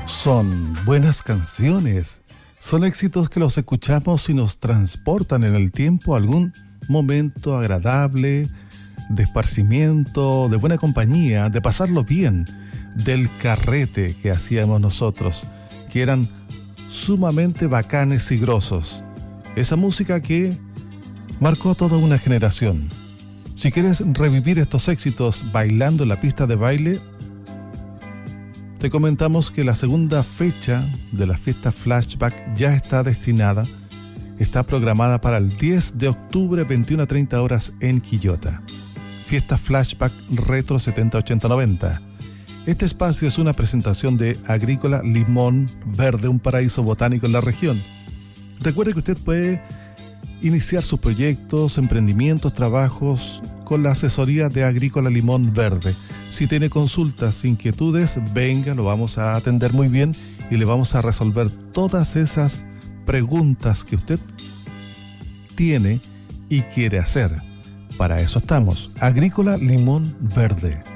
Son buenas canciones, son éxitos que los escuchamos y nos transportan en el tiempo a algún momento agradable, de esparcimiento, de buena compañía, de pasarlo bien, del carrete que hacíamos nosotros, que eran sumamente bacanes y grosos. Esa música que marcó a toda una generación. Si quieres revivir estos éxitos bailando en la pista de baile, te comentamos que la segunda fecha de la fiesta Flashback ya está destinada, está programada para el 10 de octubre, 21 a 30 horas en Quillota. Fiesta Flashback Retro 70, 80, 90. Este espacio es una presentación de Agrícola Limón Verde, un paraíso botánico en la región. Recuerde que usted puede iniciar sus proyectos, emprendimientos, trabajos con la asesoría de Agrícola Limón Verde. Si tiene consultas, inquietudes, venga, lo vamos a atender muy bien y le vamos a resolver todas esas preguntas que usted tiene y quiere hacer. Para eso estamos, Agrícola Limón Verde.